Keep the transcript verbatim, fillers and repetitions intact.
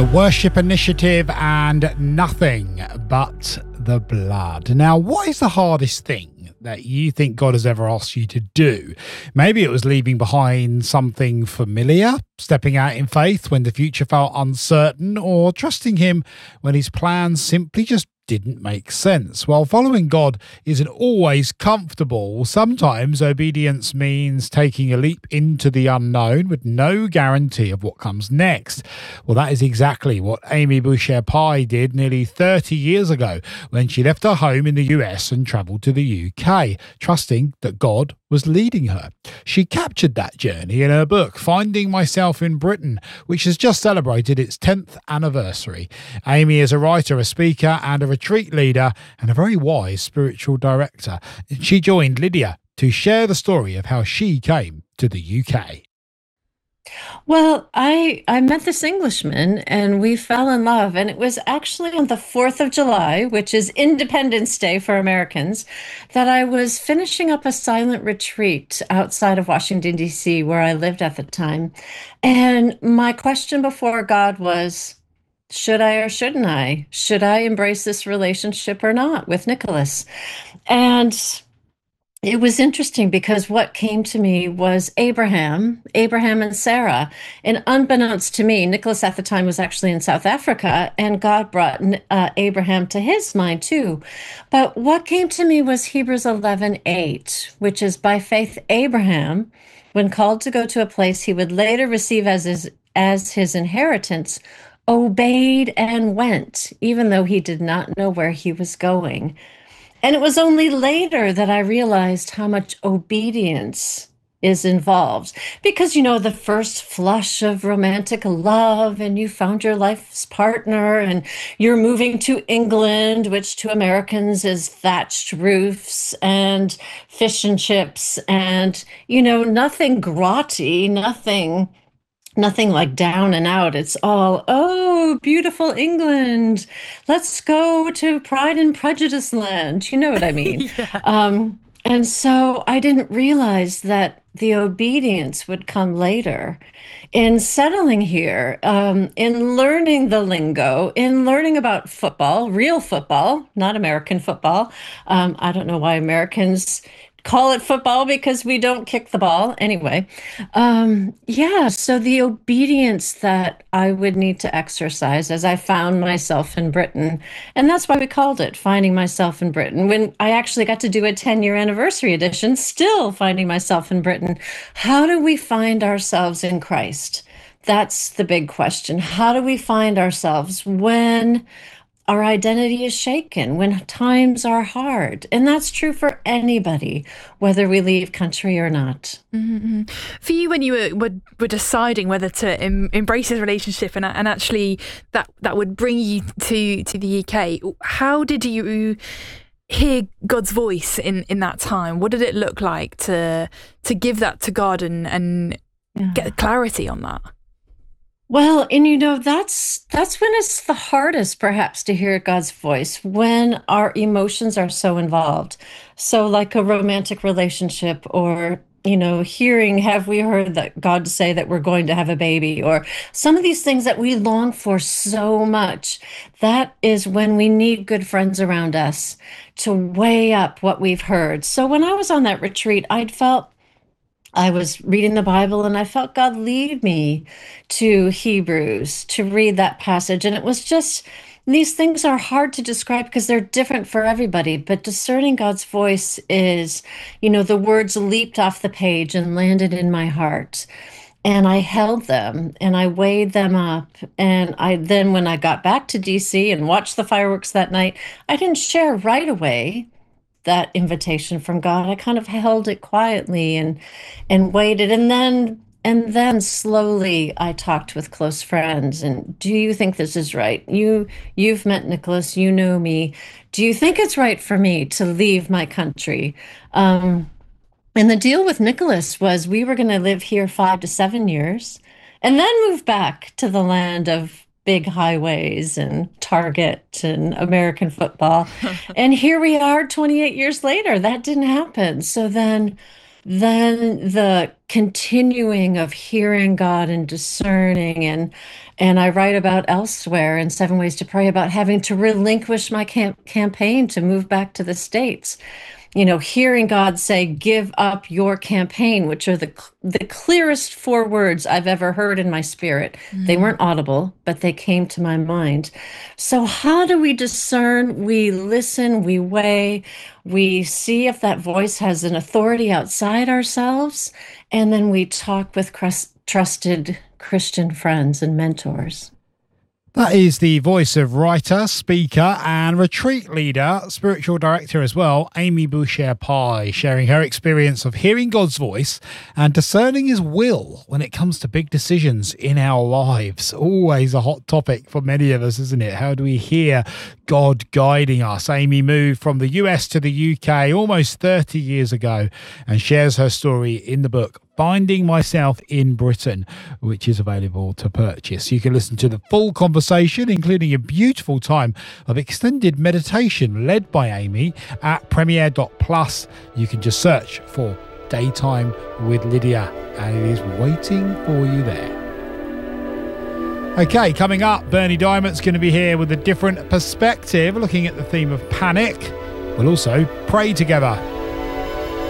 The Worship Initiative and Nothing But the Blood. Now, what is the hardest thing that you think God has ever asked you to do? Maybe it was leaving behind something familiar, stepping out in faith when the future felt uncertain, or trusting him when his plans simply just didn't make sense. While following God isn't always comfortable, sometimes obedience means taking a leap into the unknown with no guarantee of what comes next. Well, that is exactly what Amy Boucher-Pye did nearly thirty years ago when she left her home in the U S and travelled to the U K, trusting that God was leading her. She captured that journey in her book, Finding Myself in Britain, which has just celebrated its tenth anniversary. Amy is a writer, a speaker, and a retreat leader, and a very wise spiritual director. She joined Lydia to share the story of how she came to the U K. Well, I I met this Englishman and we fell in love, and it was actually on the fourth of July, which is Independence Day for Americans, that I was finishing up a silent retreat outside of Washington, D C, where I lived at the time. And my question before God was, should I or shouldn't I? Should I embrace this relationship or not with Nicholas? And it was interesting because what came to me was Abraham, Abraham and Sarah. And unbeknownst to me, Nicholas at the time was actually in South Africa, and God brought uh, Abraham to his mind too. But what came to me was Hebrews eleven eight, which is by faith Abraham, when called to go to a place he would later receive as his, as his inheritance, obeyed and went, even though he did not know where he was going. And it was only later that I realized how much obedience is involved. Because, you know, the first flush of romantic love, and you found your life's partner, and you're moving to England, which to Americans is thatched roofs and fish and chips, and, you know, nothing grotty, nothing Nothing like down and out. It's all, oh, beautiful England. Let's go to Pride and Prejudice land. You know what I mean? Yeah. Um, and so I didn't realize that the obedience would come later in settling here, um, in learning the lingo, in learning about football, real football, not American football. Um, I don't know why Americans call it football, because we don't kick the ball anyway. Um, yeah, so the obedience that I would need to exercise as I found myself in Britain. And that's why we called it Finding Myself in Britain. When I actually got to do a ten year anniversary edition, still finding myself in Britain. How do we find ourselves in Christ? That's the big question. How do we find ourselves when our identity is shaken, when times are hard? And that's true for anybody, whether we leave country or not. Mm-hmm. For you, when you were, were, were deciding whether to em, embrace this relationship and, and actually that, that would bring you to, to the U K, how did you hear God's voice in, in that time? What did it look like to to give that to God and, and Yeah. get clarity on that? Well, and you know, that's that's when it's the hardest, perhaps, to hear God's voice, when our emotions are so involved. So like a romantic relationship, or, you know, hearing, have we heard that God say that we're going to have a baby, or some of these things that we long for so much. That is when we need good friends around us to weigh up what we've heard. So when I was on that retreat, I'd felt I was reading the Bible, and I felt God lead me to Hebrews to read that passage. And it was just, these things are hard to describe because they're different for everybody. But discerning God's voice is, you know, the words leaped off the page and landed in my heart. And I held them and I weighed them up. And I then, when I got back to D C and watched the fireworks that night, I didn't share right away that invitation from God. I kind of held it quietly and and waited, and then and then slowly I talked with close friends. And do you think this is right? You you've met Nicholas, you know me. Do you think it's right for me to leave my country? Um, and the deal with Nicholas was we were going to live here five to seven years, and then move back to the land of big highways and Target and American football. And here we are twenty-eight years later. That didn't happen. So then then the continuing of hearing God and discerning, and and I write about elsewhere in Seven Ways to Pray about having to relinquish my camp- campaign to move back to the States. You know, hearing God say, give up your campaign, which are the the clearest four words I've ever heard in my spirit. Mm. They weren't audible, but they came to my mind. So how do we discern? We listen, we weigh, we see if that voice has an authority outside ourselves, and then we talk with crust- trusted Christian friends and mentors. That is the voice of writer, speaker, and retreat leader, spiritual director as well, Amy Boucher-Pye, sharing her experience of hearing God's voice and discerning his will when it comes to big decisions in our lives. Always a hot topic for many of us, isn't it? How do we hear God guiding us? Amy moved from the U S to the U K almost thirty years ago and shares her story in the book Finding Myself in Britain, which is available to purchase. You can listen to the full conversation, including a beautiful time of extended meditation led by Amy at premiere dot plus. You can just search for Daytime with Lydia, and it is waiting for you there. Okay, coming up, Bernie Diamond's going to be here with a different perspective, looking at the theme of panic. We'll also pray together.